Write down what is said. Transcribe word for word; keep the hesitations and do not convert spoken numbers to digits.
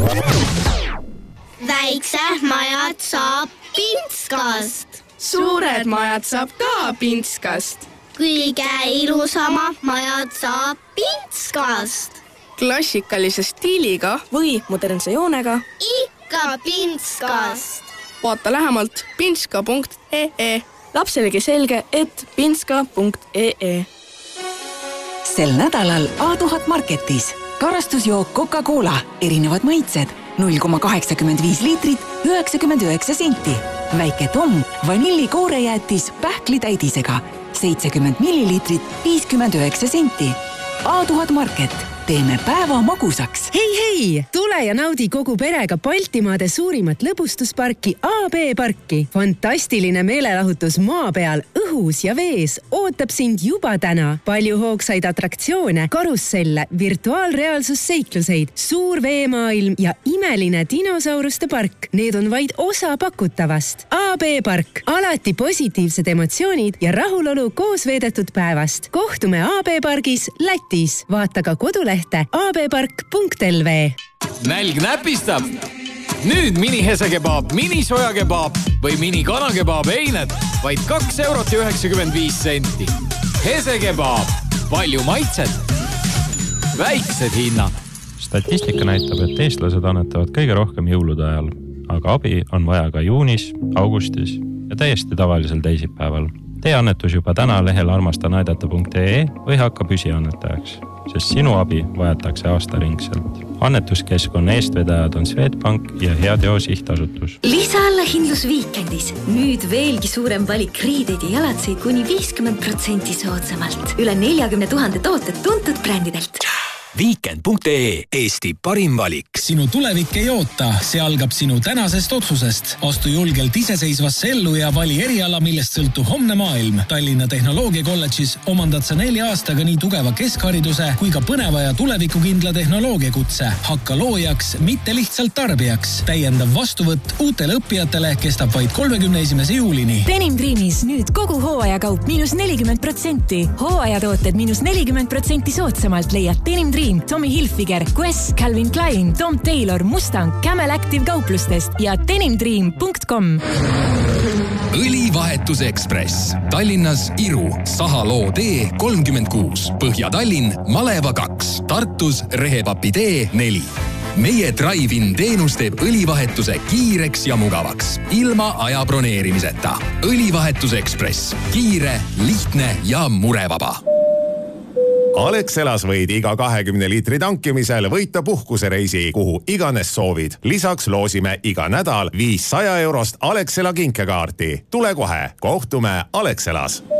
Väiksed majad saab Pintskast. Suured majad saab ka Pintskast. Kõige ilusama majad saab Pintskast. Klassikalise stiiliga või modernse joonega. Ikka Pintskast. Vaata lähemalt pintska punkt ee. Lapselegi selge, et pintska punkt ee. Sel nädalal A tuhat Marketis. Karastusjook Coca-Cola. Erinevad maitsed. null koma kaheksakümmend viis liitrit, üheksakümmend üheksa senti. Väike Tom, vanilli koorejäätis pähklitäidisega. seitsekümmend milliliitrit, viiskümmend üheksa senti. A tuhat Market. Teeme päeva magusaks. Hei, hei! Tule ja naudi kogu perega Baltimaade suurimat lõbustusparki A B parki. Fantastiline meelelahutus maa peal, õhus ja vees ootab sind juba täna. Palju hoogsaid atraktsioone, karusselle, virtuaalreaalsusseikluseid, suur veemaailm ja imeline dinosauruste park. Need on vaid osa pakutavast. A B park. Alati positiivsed emotsioonid ja rahulolu koos veedetud päevast. Kohtume A B pargis Lätis. Vaata ka kodulehte a b park punkt l v. Nälg näpistab. Nüüd mini hesekebaab, mini sojakebaab või mini kanakebaab eined vaid kaks eurot ja üheksakümmend viis senti. Hesekebaab. Palju maitset. Väiksed hinnad. Statistika näitab, et eestlased annetavad kõige rohkem jõulude ajal, aga abi on vaja ka juunis, augustis ja täiesti tavalisel teisipäeval. Tee annetus juba täna lehel armastanaidata punkt ee või hakka püsiannetajaks, sest sinu abi vajatakse aastaringselt. Annetuskeskkonna eestvedajad on Swedbank ja Heateo sihtasutus. Lisaalahindlus Viikendis. Nüüd veelgi suurem valik riideid ja jalatseid kuni viiskümmend protsenti soodsamalt. Üle neljakümne tuhande tooted tuntud brändidelt. Viikend punkt ee. Eesti parim valik. Sinu tulevik ei oota, see algab sinu tänasest otsusest. Astu julgelt iseseisvasse ellu ja vali eriala, millest sõltub homne maailm. Tallinna Tehnoloogiakolledžis omandad sa nelja aastaga nii tugeva keskhariduse kui ka põneva ja tulevikukindla tehnoloogiakutse. Hakka loojaks, mitte lihtsalt tarbijaks. Täiendav vastuvõtt uutele õppijatele kestab vaid kolmekümne esimese juulini. Denim Dreamis nüüd kogu hooajakaup miinus nelikümmend protsenti. Hooajatooted miinus nelikümmend protsenti soodsamalt leiad Denim Dreamis. Tommy Hilfiger, Quest, Calvin Klein, Tom Taylor, Mustang, Camel Active kauplustest ja denim dream punkt com. Õlivahetus Ekspress. Tallinnas Iru, Sahaloo tee kolmkümmend kuus. Põhja-Tallinn, Maleva kaks. Tartus, Rehepapi tee neli. Meie Drive-in teenus teeb õlivahetuse kiireks ja mugavaks. Ilma aja broneerimiseta. Õlivahetus Ekspress. Kiire, lihtne ja murevaba. Alexelas võid iga kahekümne liitri tankimisel võita puhkusereisi, kuhu iganes soovid. Lisaks loosime iga nädal viissada eurost Alexela kinkekaarti. Tule kohe, kohtume Alexelas.